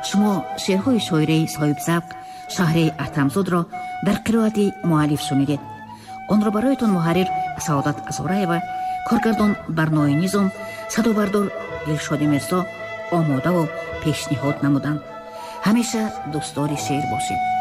шумо шеърҳои шоираи соҳибзавқ шаҳри атамзодро дар қироати муаллиф шунидед. онро бароятон муҳаррир саодат азораева, коргардон барнои низом, садобардор дилшоди мирзо омодаву пешниҳод намуданд. ҳамеша дӯстдори шеър бошед.